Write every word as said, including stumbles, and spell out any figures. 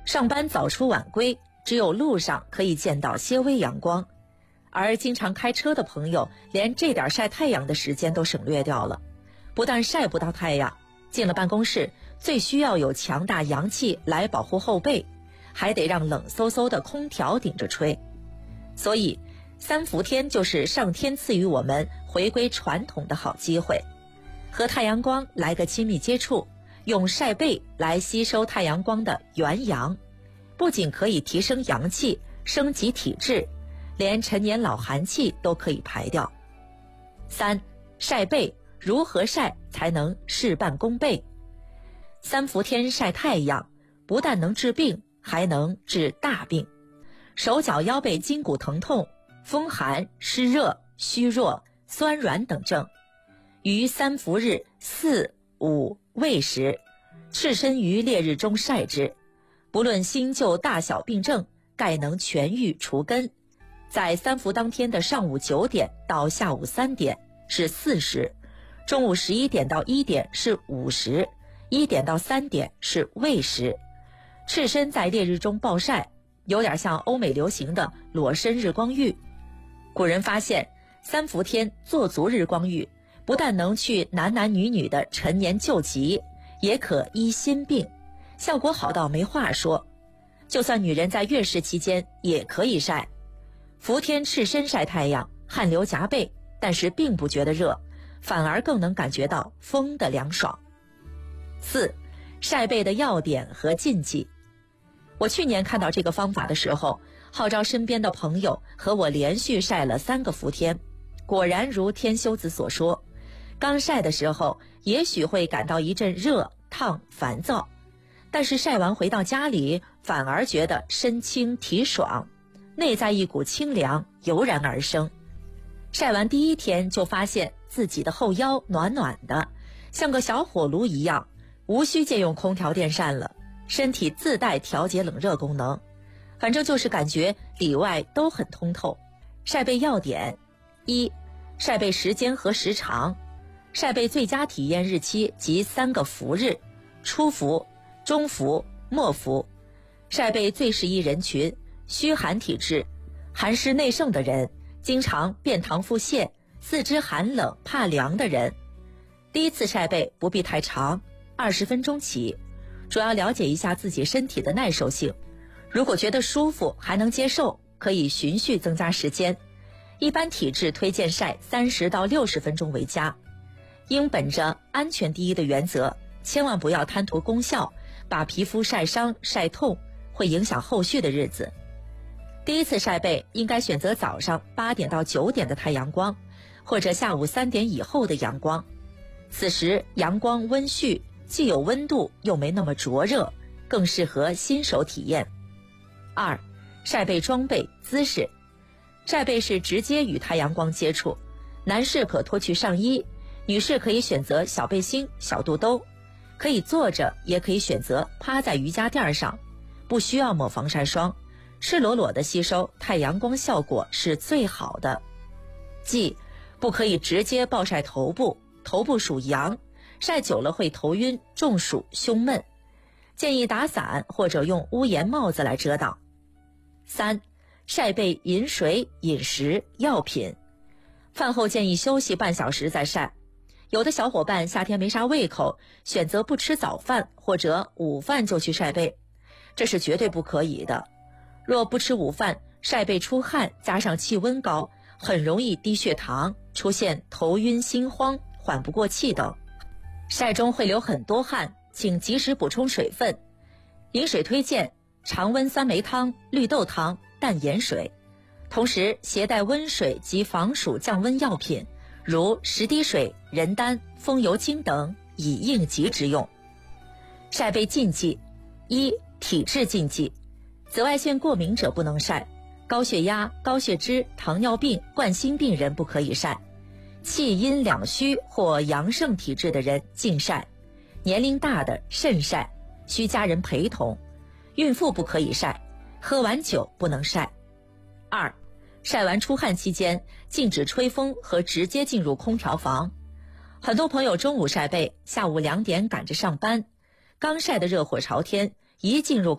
上班早出晚归，只有路上可以见到些微阳光，而经常开车的朋友连这点晒太阳的时间都省略掉了，不但晒不到太阳，进了办公室最需要有强大阳气来保护后背，还得让冷飕飕的空调顶着吹。所以三伏天就是上天赐予我们回归传统的好机会，和太阳光来个亲密接触，用晒背来吸收太阳光的元阳，不仅可以提升阳气，升级体质，连陈年老寒气都可以排掉。三、晒背如何晒才能事半功倍？三伏天晒太阳，不但能治病，还能治大病。手脚腰背筋骨疼痛、风寒、湿热、虚弱、酸软等症，于三伏日四、五、未时，赤身于烈日中晒之，不论新旧大小病症，概能痊愈除根。在三伏当天的上午九点到下午三点是四时，中午十一点到一点是午时，一点到三点是未时。赤身在烈日中暴晒，有点像欧美流行的裸身日光浴。古人发现，三伏天做足日光浴，不但能去男男女女的陈年旧疾，也可医心病，效果好到没话说。就算女人在月事期间也可以晒。伏天赤身晒太阳，汗流浃背，但是并不觉得热，反而更能感觉到风的凉爽。四、晒背的要点和禁忌。我去年看到这个方法的时候，号召身边的朋友和我连续晒了三个伏天，果然如天修子所说，刚晒的时候也许会感到一阵热、烫、烦躁，但是晒完回到家里，反而觉得身轻体爽，内在一股清凉油然而生。晒完第一天就发现自己的后腰暖暖的，像个小火炉一样，无需借用空调电扇了，身体自带调节冷热功能，反正就是感觉里外都很通透。晒背要点：一、晒背时间和时长。晒背最佳体验日期及三个伏日：初伏、中伏、末伏。晒背最适宜人群：虚寒体质、寒湿内盛的人，经常便溏腹泻、四肢寒冷怕凉的人。第一次晒背不必太长，二十分钟起，主要了解一下自己身体的耐受性。如果觉得舒服还能接受，可以循序增加时间。一般体质推荐晒三十到六十分钟为佳。应本着安全第一的原则，千万不要贪图功效，把皮肤晒伤晒痛，会影响后续的日子。第一次晒背应该选择早上八点到九点的太阳光，或者下午三点以后的阳光。此时阳光温煦，既有温度又没那么灼热，更适合新手体验。二、晒背装备姿势。晒背是直接与太阳光接触，男士可脱去上衣，女士可以选择小背心、小肚兜，可以坐着，也可以选择趴在瑜伽垫上，不需要抹防晒霜，赤裸裸的吸收太阳光效果是最好的。忌：不可以直接暴晒头部，头部属阳，晒久了会头晕、中暑、胸闷，建议打伞或者用屋檐帽子来遮挡。三、晒背饮水、饮食、药品。饭后建议休息半小时再晒。有的小伙伴夏天没啥胃口，选择不吃早饭或者午饭就去晒背，这是绝对不可以的。若不吃午饭，晒背出汗，加上气温高，很容易低血糖，出现头晕心慌、缓不过气等。晒中会流很多汗，请及时补充水分。饮水推荐常温酸梅汤、绿豆汤、淡盐水，同时携带温水及防暑降温药品，如十滴水、人丹、风油精等，以应急之用。晒背禁忌：一、体质禁忌，紫外线过敏者不能晒，高血压、高血脂、糖尿病、冠心病人不可以晒，气阴两虚或阳盛体质的人禁晒，年龄大的慎晒，需家人陪同，孕妇不可以晒，喝完酒不能晒。二、晒完出汗期间，禁止吹风和直接进入空调房。很多朋友中午晒背，下午两点赶着上班，刚晒得热火朝天，一进入